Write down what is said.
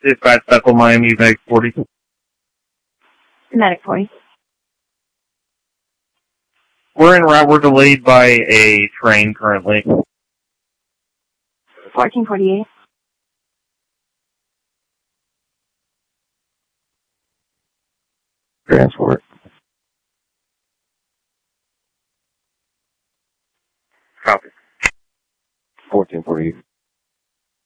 Dispatch Bethel, Miami, Medic 40. Medic 40. We're en route. We're delayed by a train currently. 1448. Transport. Copy. 1448.